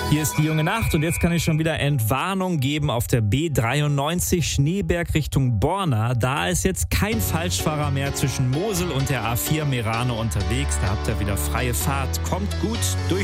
Hier ist die junge Nacht und jetzt kann ich schon wieder Entwarnung geben auf der B93 Schneeberg Richtung Borna. Da ist jetzt kein Falschfahrer mehr zwischen Mosel und der A4 Merano unterwegs. Da habt ihr wieder freie Fahrt. Kommt gut durch